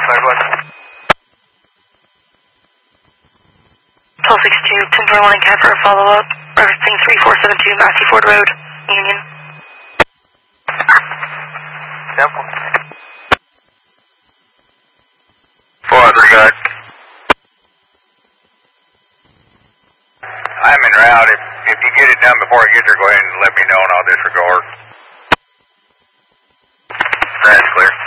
1262, 1021 in CAD for a follow-up. Referencing 3472 Massey Ford Road, Union. Temple. 403, guys. I'm en route. If you get it done before I get there, go ahead and let me know and I'll disregard. That's clear.